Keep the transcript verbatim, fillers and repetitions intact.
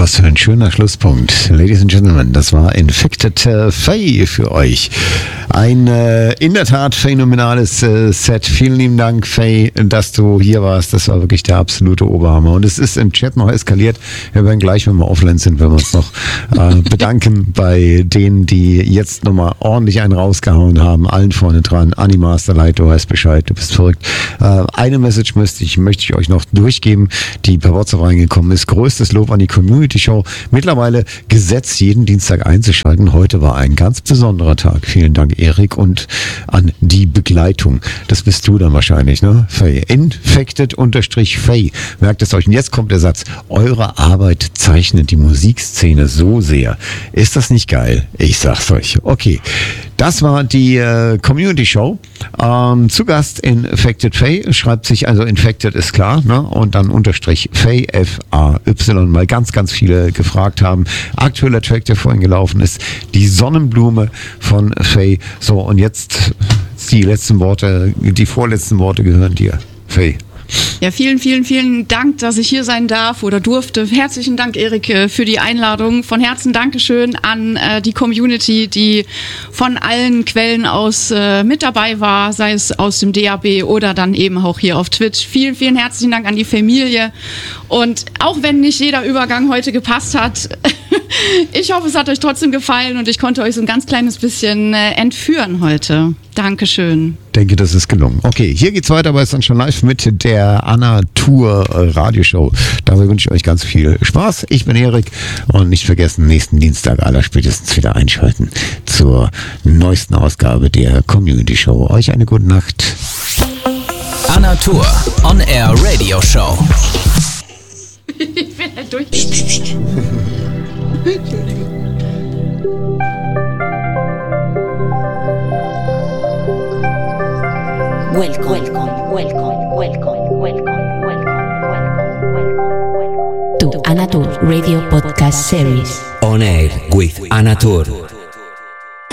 Was für ein schöner Schlusspunkt. Ladies and Gentlemen, das war Infected äh, Faye für euch. Ein äh, in der Tat phänomenales äh, Set. Vielen lieben Dank, Faye, dass du hier warst. Das war wirklich der absolute Oberhammer. Und es ist im Chat noch eskaliert. Wir werden gleich, wenn wir offline sind, wenn wir uns noch äh, bedanken bei denen, die jetzt nochmal ordentlich einen rausgehauen haben. Allen vorne dran. Animasterlight, du weißt Bescheid, du bist verrückt. Äh, eine Message möchte ich, möchte ich euch noch durchgeben, die per WhatsApp reingekommen ist. Größtes Lob an die Community Show. Mittlerweile Gesetz, jeden Dienstag einzuschalten. Heute war ein ganz besonderer Tag. Vielen Dank, Erik, und an die Begleitung. Das bist du dann wahrscheinlich, ne? Faye. Infected-Faye. Merkt es euch. Und jetzt kommt der Satz. Eure Arbeit zeichnet die Musikszene so sehr. Ist das nicht geil? Ich sag's euch. Okay. Das war die äh, Community Show. Ähm, zu Gast Infected Faye. Schreibt sich, also Infected ist klar, ne? Und dann Unterstrich Faye, F A Y, weil ganz, ganz viele gefragt haben. Aktueller Track, der vorhin gelaufen ist, die Sonnenblume von Faye. So, und jetzt die letzten Worte, die vorletzten Worte gehören dir, Faye. Ja, vielen, vielen, vielen Dank, dass ich hier sein darf oder durfte. Herzlichen Dank, Erik, für die Einladung. Von Herzen Dankeschön an äh, die Community, die von allen Quellen aus äh, mit dabei war, sei es aus dem D A B oder dann eben auch hier auf Twitch. Vielen, vielen herzlichen Dank an die Familie. Und auch wenn nicht jeder Übergang heute gepasst hat, ich hoffe, es hat euch trotzdem gefallen und ich konnte euch so ein ganz kleines bisschen äh, entführen heute. Dankeschön. Ich denke, das ist gelungen. Okay, hier geht's weiter, aber es ist dann schon live mit der Anatur Radioshow. Dabei wünsche ich euch ganz viel Spaß. Ich bin Erik und nicht vergessen, nächsten Dienstag aller spätestens wieder einschalten zur neuesten Ausgabe der Community Show. Euch eine gute Nacht. Anatur On Air Radio Show. Ich bin halt durch. Entschuldigung. Welcome, welcome, welcome, welcome, welcome, welcome, welcome, welcome, welcome to Anatur Radio Podcast Series. On Air with Anatur.